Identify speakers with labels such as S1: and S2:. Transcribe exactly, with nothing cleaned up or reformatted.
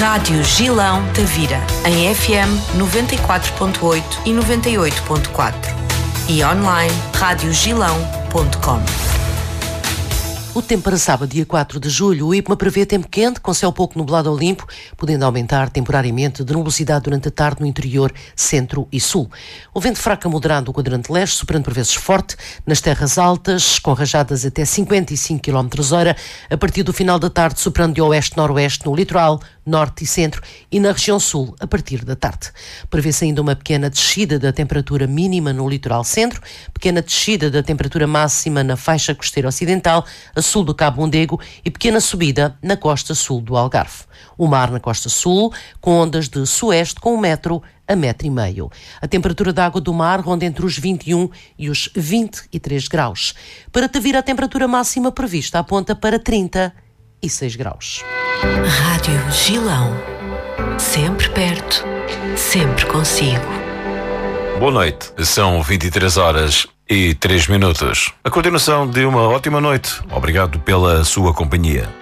S1: Rádio Gilão Tavira, em F M noventa e quatro ponto oito e noventa e oito ponto quatro e online rádio gilão ponto com.
S2: O tempo para sábado, dia quatro de julho, o IPMA prevê tempo quente, com céu pouco nublado ao limpo, podendo aumentar temporariamente de nubosidade durante a tarde no interior, centro e sul. O vento fraco a moderado do quadrante leste, soprando por vezes forte, nas terras altas, com rajadas até cinquenta e cinco quilómetros por hora, a partir do final da tarde, soprando de oeste-noroeste no litoral, norte e centro, e na região sul, a partir da tarde. Prevê-se ainda uma pequena descida da temperatura mínima no litoral centro, pequena descida da temperatura máxima na faixa costeira ocidental, a sul do Cabo Mondego, e pequena subida na costa sul do Algarve. O mar na costa sul, com ondas de sueste com um metro a metro e meio. A temperatura da água do mar ronda entre os vinte e um e os vinte e três graus. Para Tavira, a temperatura máxima prevista aponta para trinta e seis graus.
S1: Rádio Gilão. Sempre perto, sempre consigo.
S3: Boa noite. São vinte e três horas e três minutos. A continuação de uma ótima noite. Obrigado pela sua companhia.